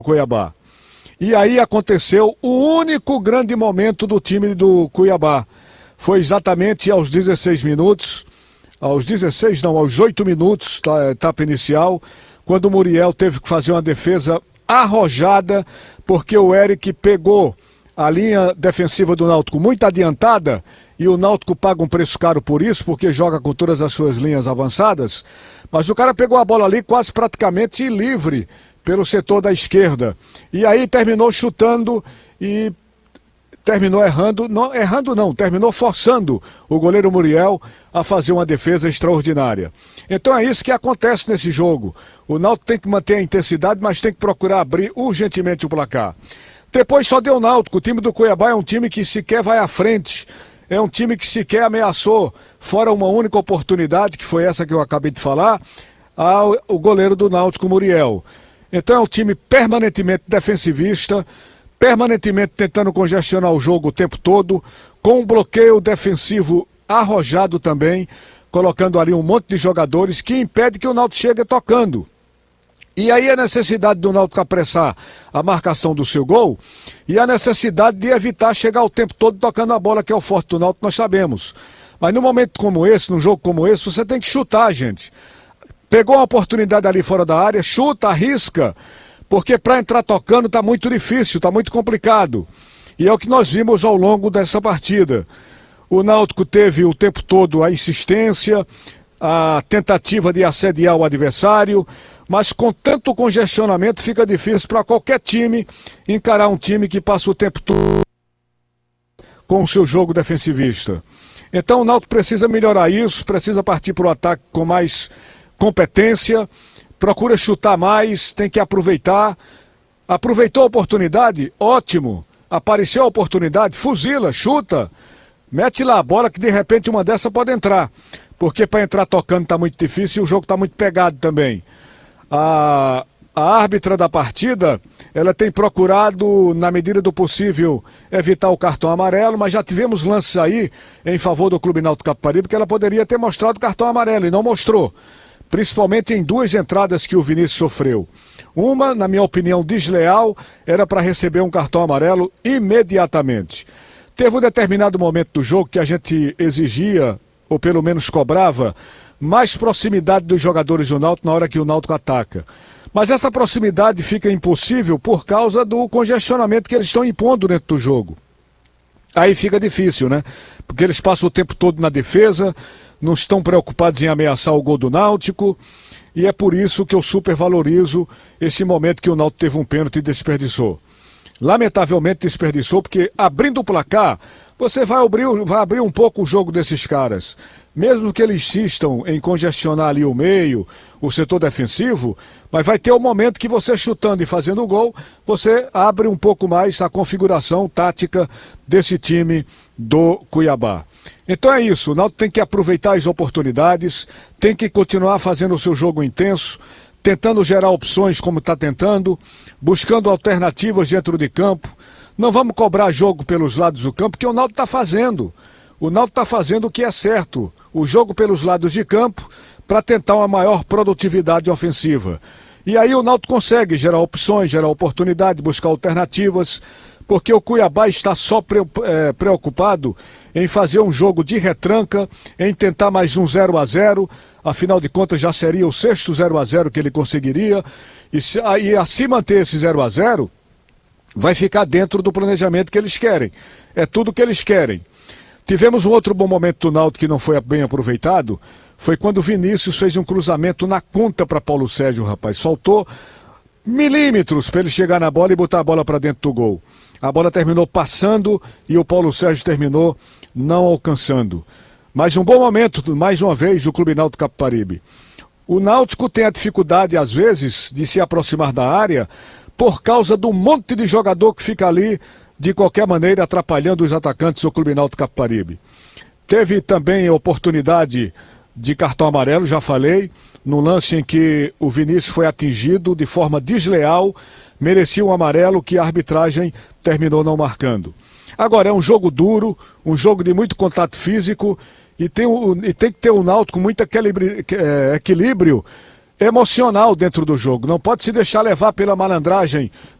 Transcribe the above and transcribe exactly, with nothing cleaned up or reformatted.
Cuiabá. E aí aconteceu o único grande momento do time do Cuiabá. Foi exatamente aos dezesseis minutos, aos dezesseis não, aos oito minutos da etapa inicial, quando o Muriel teve que fazer uma defesa arrojada, porque o Eric pegou a linha defensiva do Náutico muito adiantada, e o Náutico paga um preço caro por isso, porque joga com todas as suas linhas avançadas, mas o cara pegou a bola ali quase praticamente livre pelo setor da esquerda, e aí terminou chutando e terminou errando, não, errando não, terminou forçando o goleiro Muriel a fazer uma defesa extraordinária. Então é isso que acontece nesse jogo. O Náutico tem que manter a intensidade, mas tem que procurar abrir urgentemente o placar. Depois só deu o Náutico. O time do Cuiabá é um time que sequer vai à frente, é um time que sequer ameaçou, fora uma única oportunidade, que foi essa que eu acabei de falar, ao o goleiro do Náutico, Muriel. Então é um time permanentemente defensivista, permanentemente tentando congestionar o jogo o tempo todo, com um bloqueio defensivo arrojado também, colocando ali um monte de jogadores que impede que o Náutico chegue tocando. E aí a necessidade do Náutico apressar a marcação do seu gol e a necessidade de evitar chegar o tempo todo tocando a bola, que é o forte do Náutico, nós sabemos. Mas num momento como esse, num jogo como esse, você tem que chutar, gente. Pegou uma oportunidade ali fora da área, chuta, arrisca, porque para entrar tocando está muito difícil, está muito complicado. E é o que nós vimos ao longo dessa partida. O Náutico teve o tempo todo a insistência, a tentativa de assediar o adversário, mas com tanto congestionamento fica difícil para qualquer time encarar um time que passa o tempo todo com o seu jogo defensivista. Então o Náutico precisa melhorar isso, precisa partir para o ataque com mais competência, procura chutar mais, tem que aproveitar. Aproveitou a oportunidade? Ótimo. Apareceu a oportunidade? Fuzila, chuta, mete lá a bola que de repente uma dessa pode entrar. Porque para entrar tocando está muito difícil e o jogo está muito pegado também. A, a árbitra da partida, ela tem procurado, na medida do possível, evitar o cartão amarelo, mas já tivemos lances aí em favor do Clube Náutico Capibaribe que ela poderia ter mostrado o cartão amarelo e não mostrou. Principalmente em duas entradas que o Vinícius sofreu. Uma, na minha opinião, desleal, era para receber um cartão amarelo imediatamente. Teve um determinado momento do jogo que a gente exigia, ou pelo menos cobrava, mais proximidade dos jogadores do Náutico na hora que o Náutico ataca. Mas essa proximidade fica impossível por causa do congestionamento que eles estão impondo dentro do jogo. Aí fica difícil, né? Porque eles passam o tempo todo na defesa, não estão preocupados em ameaçar o gol do Náutico, e é por isso que eu supervalorizo esse momento que o Náutico teve um pênalti e desperdiçou. Lamentavelmente desperdiçou, porque abrindo o placar, você vai abrir, vai abrir um pouco o jogo desses caras. Mesmo que eles insistam em congestionar ali o meio, o setor defensivo, mas vai ter um momento que você chutando e fazendo o gol, você abre um pouco mais a configuração tática desse time do Cuiabá. Então é isso, o Náutico tem que aproveitar as oportunidades, tem que continuar fazendo o seu jogo intenso, tentando gerar opções como está tentando, buscando alternativas dentro de campo. Não vamos cobrar jogo pelos lados do campo, que o Náutico está fazendo. O Náutico está fazendo o que é certo, o jogo pelos lados de campo, para tentar uma maior produtividade ofensiva. E aí o Náutico consegue gerar opções, gerar oportunidade, buscar alternativas, porque o Cuiabá está só preocupado em fazer um jogo de retranca, em tentar mais um zero a zero, afinal de contas já seria o sexto zero a zero que ele conseguiria, e se, e a se manter esse zero a zero, vai ficar dentro do planejamento que eles querem. É tudo que eles querem. Tivemos um outro bom momento do Náutico que não foi bem aproveitado, foi quando o Vinícius fez um cruzamento na conta para Paulo Sérgio, rapaz. Faltou milímetros para ele chegar na bola e botar a bola para dentro do gol. A bola terminou passando e o Paulo Sérgio terminou não alcançando. Mas um bom momento, mais uma vez, do Clube Náutico Capibaribe. O Náutico tem a dificuldade, às vezes, de se aproximar da área por causa do monte de jogador que fica ali, de qualquer maneira, atrapalhando os atacantes do Clube Náutico Capibaribe. Teve também a oportunidade de cartão amarelo, já falei, no lance em que o Vinícius foi atingido de forma desleal, merecia um amarelo que a arbitragem terminou não marcando. Agora, é um jogo duro, um jogo de muito contato físico, e tem, o, e tem que ter o Náutico com muito equilíbrio emocional dentro do jogo. Não pode se deixar levar pela malandragem